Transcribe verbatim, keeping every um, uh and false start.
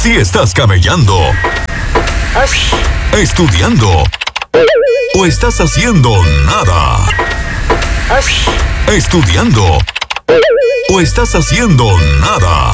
Si estás camellando, estudiando o estás haciendo nada, estudiando o estás haciendo nada.